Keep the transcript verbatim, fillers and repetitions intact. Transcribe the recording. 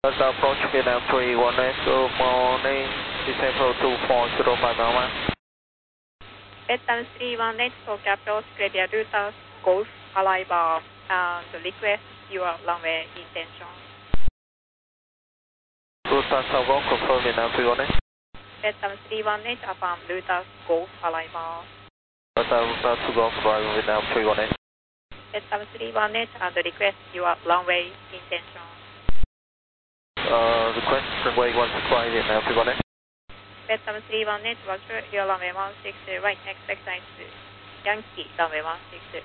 Delta approach Vietnam three one eight, good morning, disable two four zero five one. Vietnam three one eight, Tokyo approach, Clear Delta Golf arrival, and request your runway intention. Delta Southbound, confirm Vietnam three one eight. Vietnam three one eight, affirm Delta Golf arrival. Delta Delta to Golf, arrival Vietnam three one eight. Vietnam three one eight, and request your runway intention. Uh, request runway one six five Vietnam three one eight. Vietnam three one eight, roger, your runway one six, right, expect nine two, Yankee, runway one six.